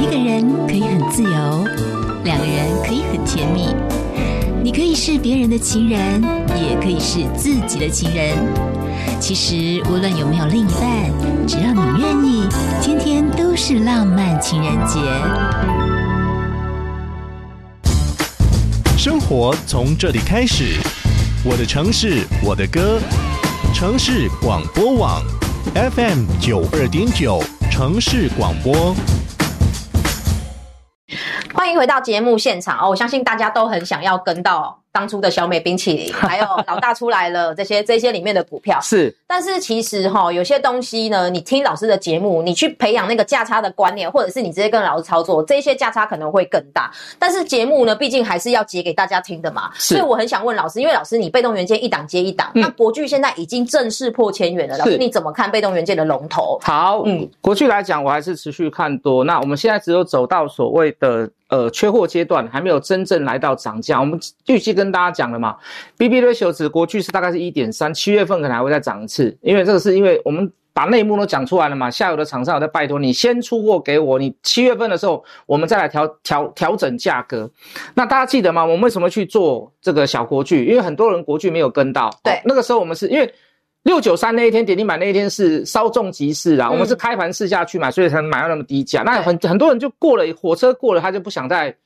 一个人可以很自由，两个人可以很甜蜜。你可以是别人的情人，也可以是自己的情人。其实无论有没有另一半，只要你愿意，天天都是浪漫情人节。 生活从这里开始，我的城市，我的歌，城市广播网 FM 92.9，城市广播。 欢迎回到节目现场哦！我相信大家都很想要跟到当初的小美冰淇淋，还有老大出来了这些里面的股票是。 但是其实有些东西呢，你听老师的节目，你去培养那个价差的观念，或者是你直接跟老师操作，这些价差可能会更大。但是节目呢，毕竟还是要解给大家听的嘛，所以我很想问老师，因为老师你被动元件一档接一档，那国巨现在已经正式破1000元了，老师你怎么看被动元件的龙头？ 好，国巨来讲，我还是持续看多。那我们现在只有走到所谓的缺货阶段，还没有真正来到涨价。我们预期跟大家讲了嘛 ，BB ratio 值国巨是大概是 1.3，7月份可能还会再涨一次，因为这个是因为我们把内幕都讲出来了嘛，下游的厂商有在拜托你先出货给我，你7月份的时候我们再来调整价格。那大家记得吗？我们为什么去做这个小国巨？因为很多人国巨没有跟到，对，那个时候我们是因为693那一天跌停板那一天是稍纵即逝啦，我们是开盘试下去买，所以才能买到那么低价。那很多人就过了火车过了，他就不想再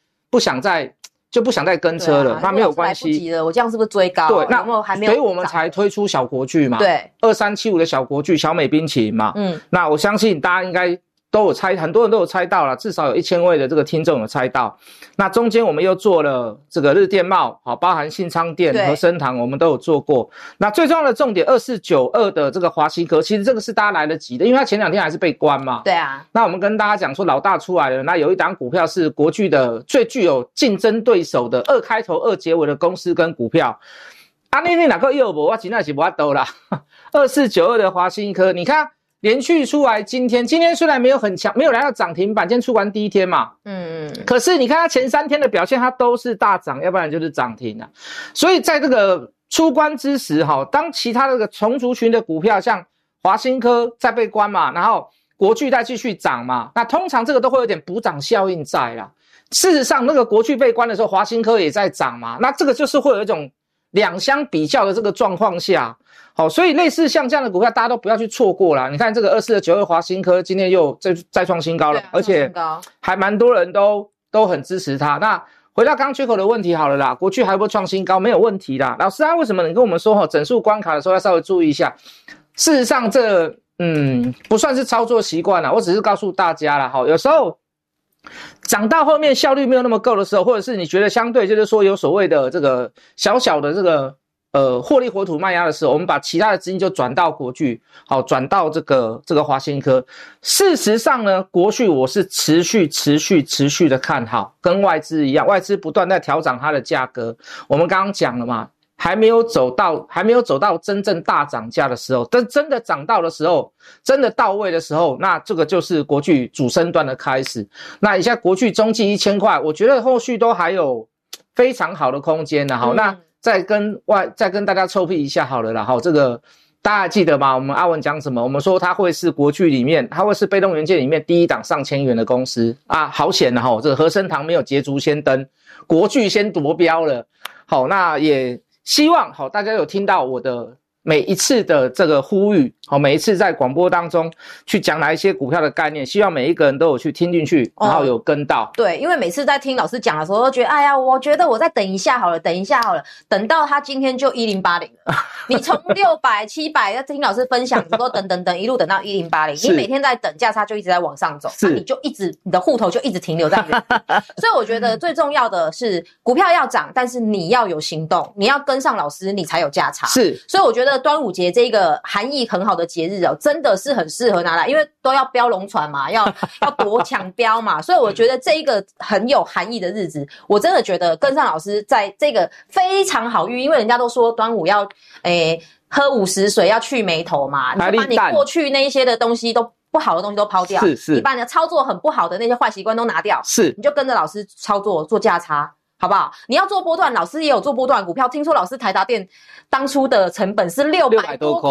跟车了，那没有关系。来不及了， 我这样是不是追高？ 对，那还没有， 所以我们才推出小国巨嘛，对，2375的小国巨，小美冰淇淋嘛，那我相信大家应该都有猜，很多人都有猜到了，至少有1000位的这个听众有猜到。那中间我们又做了这个日电茂，好，包含信昌电、和生堂，我们都有做过。那最重要的重点2492的这个华西科，其实这个是大家来得及的，因为它前2天还是被关嘛。对啊。那我们跟大家讲说老大出来了，那有一档股票是国巨的最具有竞争对手的2开头2结尾的公司跟股票。啊，你哪个有无？我真的是没办法啦。2492的华西科，你看。连续出来，今天虽然没有很强，没有来到涨停板，今天出完第一天嘛，可是你看它前3天的表现，它都是大涨，要不然就是涨停啊。所以在这个出关之时，当其他这个同族群的股票，像华新科在被关嘛，然后国巨再继续涨嘛，那通常这个都会有点补涨效应在啦。事实上，那个国巨被关的时候，华新科也在涨嘛，那这个就是会有一种两相比较的这个状况下。好，所以类似像这样的股票，大家都不要去错过啦。你看这个2492华新科今天又再创新高了，而且还蛮多人都很支持它。那回到刚刚缺口的问题好了啦，国巨还会创新高没有问题啦。老师为什么你跟我们说整数关卡的时候要稍微注意一下？事实上这不算是操作习惯啦，我只是告诉大家啦，有时候涨到后面效率没有那么够的时候，或者是你觉得相对就是说有所谓的这个小小的这个获利火土卖压的时候，我们把其他的资金就转到国巨，好，转到这个华新科。事实上呢，国巨我是持续的看好，跟外资一样，外资不断在调涨它的价格。我们刚刚讲了嘛，还没有走到真正大涨价的时候，但真的涨到的时候，真的到位的时候，那这个就是国巨主升段的开始。那以下国巨中继1000块，我觉得后续都还有非常好的空间的。好，那再跟大家臭屁一下好了啦。好，这个大家记得吗？我们阿文讲什么？我们说它会是国巨里面，它会是被动元件里面第一档上千元的公司啊。好险啊，这个和生堂没有捷足先登，国巨先夺标了。好，那也希望大家有听到我的每一次的这个呼吁，每一次在广播当中去讲哪一些股票的概念，希望每一个人都有去听进去，然后有跟到。对，因为每次在听老师讲的时候，都觉得哎呀，我觉得我再等一下好了，等到他今天就1080了。你从600、700要听老师分享，说等，一路等到1080，你每天在等，价差就一直在往上走，那你就你的户头就一直停留在原地。所以我觉得最重要的是股票要涨，但是你要有行动，你要跟上老师，你才有价差。是，所以我觉得端午节这个含义很好的节日真的是很适合拿来，因为都要标龙船嘛，要夺抢标嘛，所以我觉得这一个很有含义的日子，我真的觉得跟上老师在这个非常好运，因为人家都说端午要喝50水要去眉头嘛，你把你过去那一些的东西都不好的东西都抛掉，是你把你的操作很不好的那些坏习惯都拿掉，是你就跟着老师操作做价差。好不好？你要做波段，老师也有做波段股票。听说老师台达电当初的成本是600多块，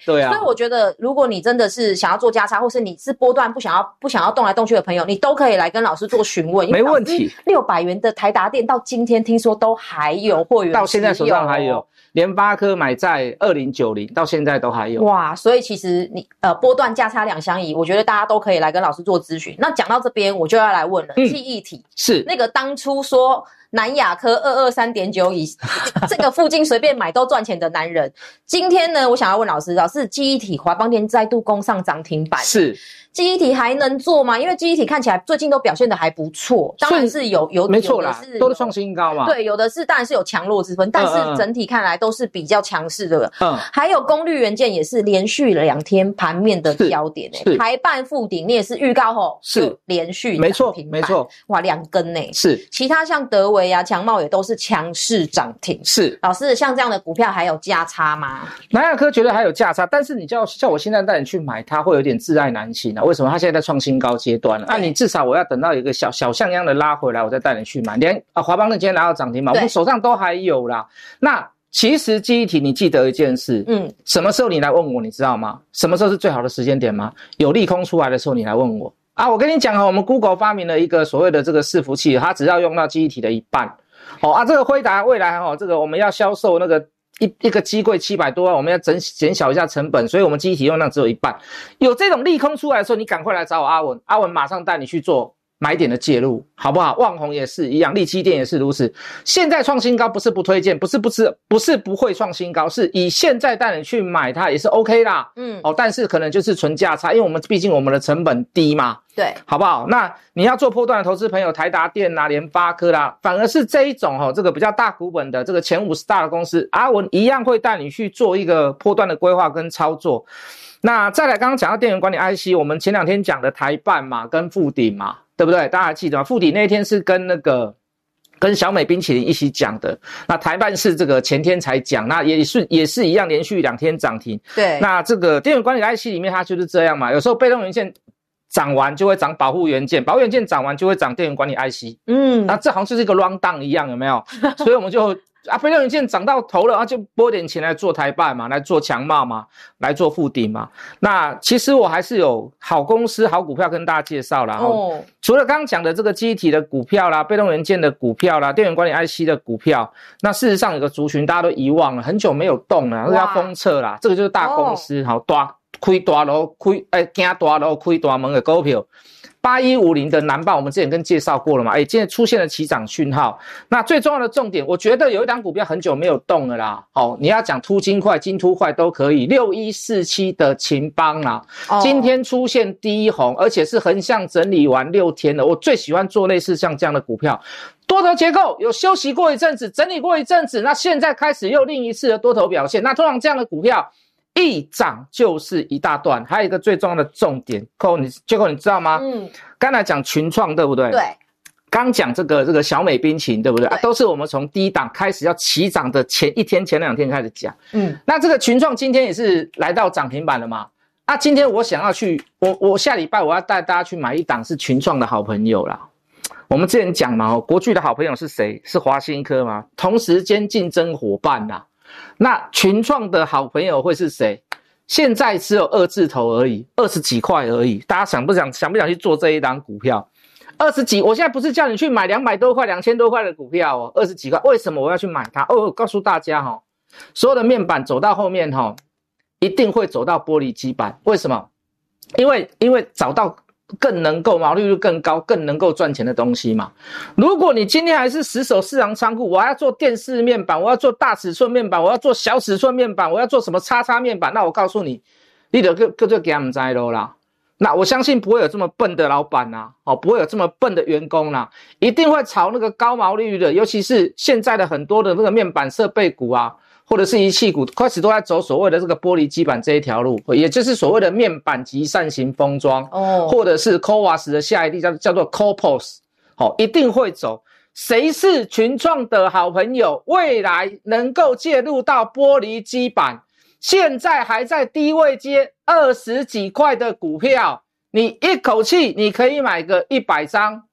对啊。 所以我觉得，如果你真的是想要做价差，或是你是波段不想要动来动去的朋友，你都可以来跟老师做询问。 没问题。 600元的台达电到今天听说都还有会员， 到现在手上还有。联发科买在2090到现在都还有。 哇，所以其实你波段价差两相宜，我觉得大家都可以来跟老师做咨询。那讲到这边，我就要来问了，记忆体是那个当初说南亚科223.9以这个附近随便买都赚钱的男人，今天呢，我想要问老师记忆体华邦电再度攻上涨停板， 是记忆体还能做吗？因为记忆体看起来最近都表现得还不错，当然是有没错啦，都是创新高嘛。 对，有的是当然是有强弱之分，但是整体看来都是比较强势的。还有功率元件也是连续2天盘面的焦点台半富鼎你也是预告后是连续没错没错， 哇2根是。 其他像德微啊、强茂也都是强势涨停。 是老师，像这样的股票还有价差吗？ 南亚科觉得还有价差，但是你叫我现在带你去买，它会有点自爱难行为什么？它现在在创新高阶段了，你至少我要等到一个小像样的拉回来，我再带你去买。连华邦的今天拿到涨停嘛，我们手上都还有啦。那其实记忆体，你记得一件事，什么时候你来问我，你知道吗？什么时候是最好的时间点吗？有利空出来的时候，你来问我啊。我跟你讲我们 Google 发明了一个所谓的这个伺服器，它只要用到记忆体的一半。这个辉达未来这个我们要销售那个。一个机柜700多万，我们要减小一下成本，所以我们记忆体用量只有一半。有这种利空出来的时候，你赶快来找我阿文马上带你去做买点的介入，好不好？旺宏也是一样，力积电也是如此。现在创新高不是不推荐，不是不会创新高，是以现在带你去买它也是 OK 啦。但是可能就是纯价差，因为毕竟我们的成本低嘛。 对， 好不好？那你要做波段的投资朋友，台达电啦、联发科啦，反而是这一种这个比较大股本的这个前50大的公司，阿文一样会带你去做一个波段的规划跟操作。那再来，刚刚讲到电源管理 IC， 我们前2天讲的台半嘛，跟富鼎嘛，对不对？大家还记得吗？富鼎那一天是跟小美冰淇淋一起讲的，那台半是这个前天才讲，那也是一样连续2天涨停。 对， 那这个电源管理 IC 里面它就是这样嘛，有时候被动元件涨完就会涨保护元件，保护元件涨完就会涨电源管理 IC。那这好像就是一个 round down 一样，有没有？所以我们就被动元件涨到头了，就拨点钱来做台半嘛，来做强茂嘛，来做富鼎嘛。那其实我还是有好公司、好股票跟大家介绍啦。除了刚刚讲的这个记忆体的股票啦、被动元件的股票啦、电源管理 IC 的股票，那事实上有个族群大家都遗忘了，很久没有动了，那要封测啦。这个就是大公司，好开大路行大路开大门的股票，8150的南报我们之前跟介绍过了嘛，今天出现了起涨讯号。那最重要的重点，我觉得有一档股票很久没有动了啦。你要讲突金快、金突快都可以，6147的勤邦啦，今天出现第一红，而且是横向整理完6天了。我最喜欢做类似像这样的股票。多头结构有休息过一阵子，整理过一阵子，那现在开始又另一次的多头表现。那通常这样的股票一涨就是一大段。还有一个最重要的重点，结果你知道吗？刚才讲群创对不对？ 对。 刚讲这个小美冰淇淋对不对？都是我们从第一档开始要起涨的前1天、前2天开始讲。那这个群创今天也是来到涨停板了嘛？今天我想要去，我下礼拜我要带大家去买一档是群创的好朋友啦。我们之前讲嘛，国巨的好朋友是谁？是华新科嘛？同时间竞争伙伴啦。那群创的好朋友会是谁？现在只有2字头而已，20几块而已。大家想不想去做这一档股票？20几，我现在不是叫你去买200多块、2000多块的股票20几块。为什么我要去买它？我告诉大家所有的面板走到后面一定会走到玻璃基板。为什么？因为找到更能够毛利率更高、更能够赚钱的东西嘛。如果你今天还是死守4行仓库，我要做电视面板，我要做大尺寸面板，我要做小尺寸面板，我要做什么叉面板，那我告诉你，你就给他们知道啦。那我相信不会有这么笨的老板啦，不会有这么笨的员工啦，一定会炒那个高毛利率的，尤其是现在的很多的那个面板设备股啊，或者是仪器股开始都在走所谓的这个玻璃基板这一条路，也就是所谓的面板及扇形封装，或者是 CoWoS 的下一地叫做 CoPoS，一定会走。谁是群创的好朋友？未来能够介入到玻璃基板，现在还在低位接20几块的股票，你一口气你可以买个100张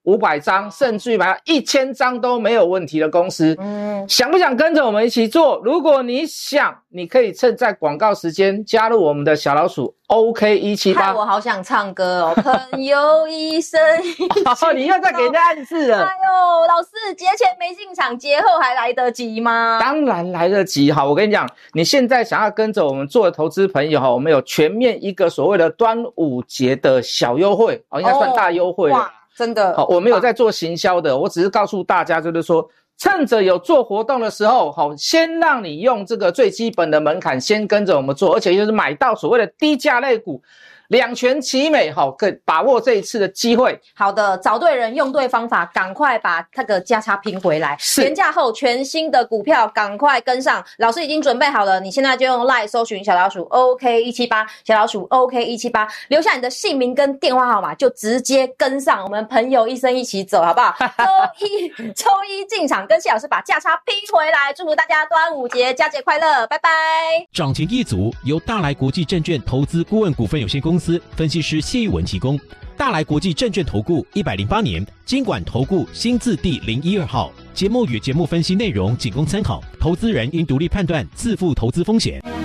500张，甚至于买到1000张都没有问题的公司。想不想跟着我们一起做？如果你想，你可以趁在广告时间加入我们的小老鼠 OK178。 害我好想唱歌哦，朋友一生一起走。 你又在给人家暗示了。 哎呦，老师，节前没进场，节后还来得及吗？ 当然来得及。好，我跟你讲，你现在想要跟着我们做的投资朋友，我们有全面一个所谓的端午节的小优惠，应该算大优惠了。 哇，真的。 好，我没有在做行销的，我只是告诉大家，就是说，趁着有做活动的时候，先让你用这个最基本的门槛先跟着我们做，而且就是买到所谓的低价类股，两全其美，可以把握这一次的机会。 好的，找对人，用对方法，赶快把那个价差拼回来。连假后全新的股票，赶快跟上。老师已经准备好了，你现在就用 LINE 搜寻小老鼠 OK178， 小老鼠 OK178， 留下你的姓名跟电话号码，就直接跟上我们朋友一生一起走，好不好？周一进场跟谢老师把价差拼回来，祝福大家端午节佳节快乐，拜拜。 涨停一族由大来国际证券投资顾问股份有限公司分析师谢玉文提供。大来国际证券投顾108年金管投顾新字第012号。节目与节目分析内容仅供参考，投资人应独立判断，自负投资风险。